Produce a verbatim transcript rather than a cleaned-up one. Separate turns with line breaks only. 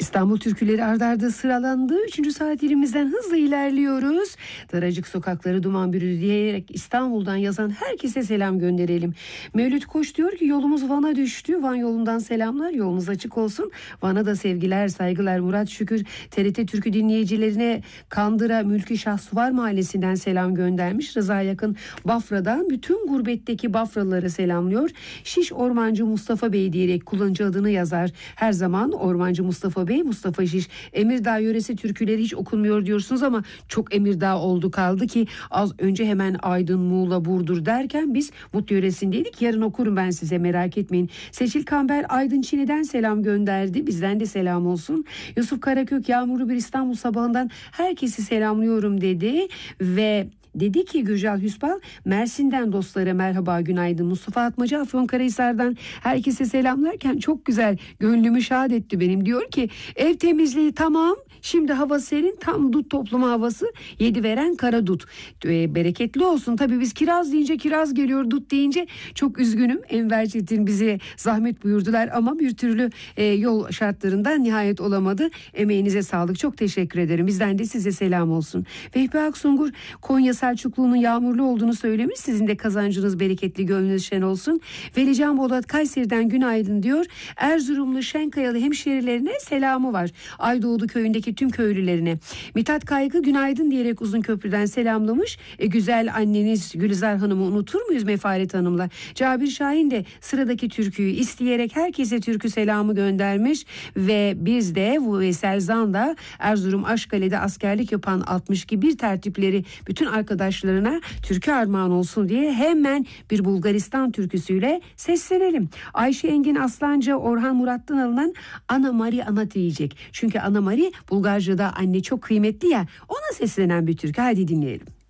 İstanbul türküleri ard arda sıralandı. Üçüncü saat elimizden hızla ilerliyoruz. Daracık sokakları duman bürüdü diyerek İstanbul'dan yazan herkese selam gönderelim. Mevlüt Koç diyor ki yolumuz Van'a düştü. Van yolundan selamlar, yolunuz açık olsun. Van'a da sevgiler, saygılar. Murat Şükür T R T Türkü dinleyicilerine Kandıra Mülki Şahsuvar Mahallesi'nden selam göndermiş. Rıza Yakın Bafra'dan bütün gurbetteki Bafralıları selamlıyor. Şiş Ormancı Mustafa Bey diyerek kullanıcı adını yazar. Her zaman Ormancı Mustafa Bey, Mustafa Şiş. Emirdağ yöresi türküleri hiç okunmuyor diyorsunuz ama çok Emirdağ oldu kaldı ki az önce hemen Aydın, Muğla, Burdur derken biz Mutlu yöresindeydik. Yarın okurum ben size, merak etmeyin. Seçil Kamber Aydın Çin'den selam gönderdi. Bizden de selam olsun. Yusuf Karakök yağmurlu bir İstanbul sabahından herkesi selamlıyorum dedi ve dedi ki Gürcal Hüsbal Mersin'den dostlara merhaba, günaydın. Mustafa Atmaca Afyonkarahisar'dan herkese selamlarken çok güzel, gönlümü şad etti benim. Diyor ki ev temizliği tamam, şimdi hava serin, tam dut toplama havası, yedi veren kara dut. E, bereketli olsun. Tabii biz kiraz deyince kiraz geliyor, dut deyince çok üzgünüm. Enver Çetin bize zahmet buyurdular ama bir türlü e, yol şartlarından nihayet olamadı. Emeğinize sağlık, çok teşekkür ederim. Bizden de size selam olsun. Vehbi Aksungur Konya Selçuklu'nun yağmurlu olduğunu söylemiş. Sizin de kazancınız bereketli, gönlünüz şen olsun. Velican Bolat Kayseri'den günaydın diyor. Erzurumlu Şenkayalı hemşerilerine selamı var. Aydoğdu köyündeki tüm köylülerine. Mithat Kaygı günaydın diyerek Uzun Köprü'den selamlamış. E, güzel anneniz Gülizar Hanım'ı unutur muyuz Mefaret Hanım'la? Cabir Şahin de sıradaki türküyü isteyerek herkese türkü selamı göndermiş ve biz de bu Veysel Zan'da Erzurum Aşkale'de askerlik yapan altmış iki bir tertipleri bütün arkadaşlarına türkü armağan olsun diye hemen bir Bulgaristan türküsüyle seslenelim. Ayşe Engin Aslanca Orhan Murat'tan alınan Ana Mari Ana diyecek. Çünkü Ana Mari Bulgarca'da anne çok kıymetli ya, ona seslenen bir türkü. Hadi dinleyelim.